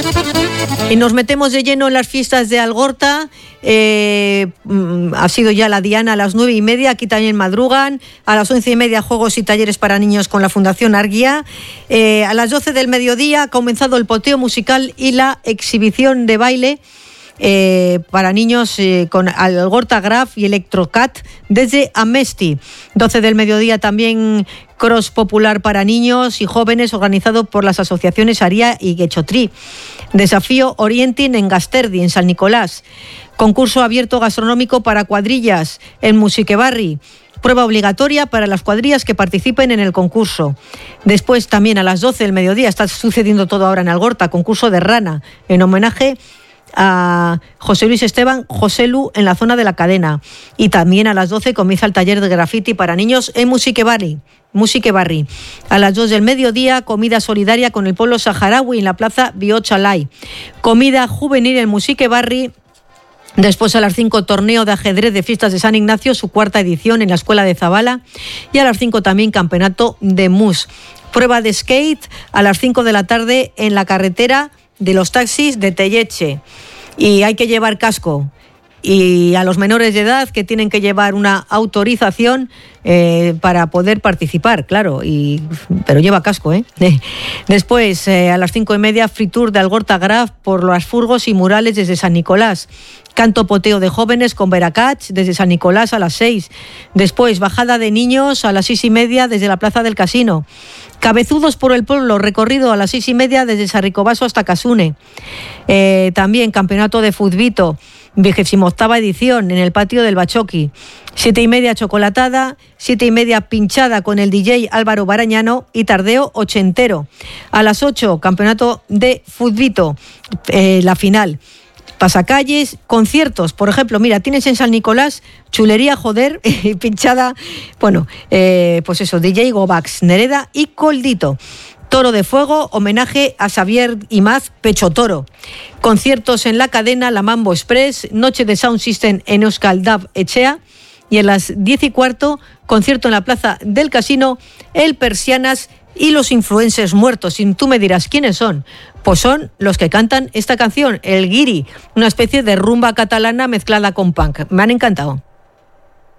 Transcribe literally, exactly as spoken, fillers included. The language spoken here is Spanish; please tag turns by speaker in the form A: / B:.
A: Y nos metemos de lleno en las fiestas de Algorta. Eh, ha sido ya la diana a las nueve y media, aquí también madrugan. A las once y media, juegos y talleres para niños con la Fundación Arguía. Eh, a las doce del mediodía ha comenzado el poteo musical y la exhibición de baile Eh, para niños eh, con Algorta Graf y Electrocat desde Amesti. doce del mediodía también cross popular para niños y jóvenes organizado por las asociaciones Aria y Guechotrí. Desafío Orientin en Gasterdi, en San Nicolás. Concurso abierto gastronómico para cuadrillas en Musiquebarri. Prueba obligatoria para las cuadrillas que participen en el concurso. Después también a las doce del mediodía, está sucediendo todo ahora en Algorta, concurso de rana en homenaje a José Luis Esteban, José Lu, en la zona de la Cadena. Y también a las doce comienza el taller de graffiti para niños en Musiquebarri. Musiquebarri. A las dos del mediodía, comida solidaria con el pueblo saharaui en la plaza Biochalay. Comida juvenil en Musiquebarri. Después a las cinco, torneo de ajedrez de Fiestas de San Ignacio, su cuarta edición en la Escuela de Zabala. Y a las cinco también campeonato de mus. Prueba de skate a las cinco de la tarde en la carretera de los taxis de Telleche. Y hay que llevar casco. Y a los menores de edad que tienen que llevar una autorización eh, para poder participar, claro, y, pero lleva casco, ¿eh? Después, eh, a las cinco y media, free tour de Algorta Graf por los furgos y murales desde San Nicolás. Canto poteo de jóvenes con Veracach desde San Nicolás a las seis. Después, bajada de niños a las seis y media desde la Plaza del Casino. Cabezudos por el pueblo, recorrido a las seis y media desde Sarricobaso hasta Casune. Eh, también campeonato de futbito, vigésima octava edición en el patio del Bachoqui. Siete y media chocolatada, siete y media pinchada con el D J Álvaro Barañano y tardeo ochentero. A las ocho, campeonato de futbito, eh, la final. Pasacalles, conciertos, por ejemplo, mira, tienes en San Nicolás Chulería Joder, pinchada, bueno, eh, pues eso, D J Govax, Nereda y Coldito. Toro de Fuego, homenaje a Xavier Imaz, Pecho Toro. Conciertos en la Cadena, la Mambo Express, noche de Sound System en Euskal Dab Echea. Y en las diez y cuarto, concierto en la Plaza del Casino, el Persianas y los influencers muertos. Y tú me dirás, ¿quiénes son? Pues son los que cantan esta canción, el Guiri, una especie de rumba catalana mezclada con punk. Me han encantado.